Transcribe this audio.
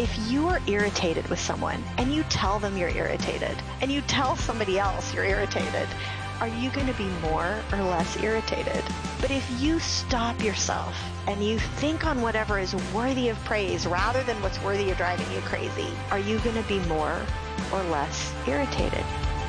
if you are irritated with someone and you tell them you're irritated and you tell somebody else you're irritated, are you going to be more or less irritated? But if you stop yourself and you think on whatever is worthy of praise rather than what's worthy of driving you crazy, are you going to be more or less irritated?